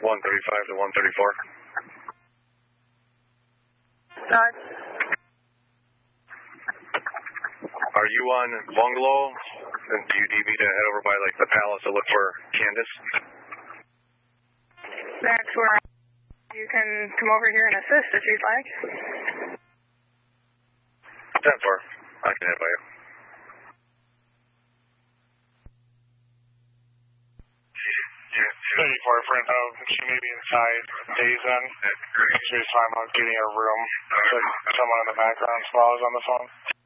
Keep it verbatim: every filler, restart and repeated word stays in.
one thirty-five to one thirty-four. Nod. Are you on Bungalow? And do you need me to head over by like the palace to look for Candace? That's where you can come over here and assist if you'd like. ten four. I can head by you. thirty-four, friend, oh, she may be inside days then. She was talking about getting a room. So someone in the background while I was on the phone.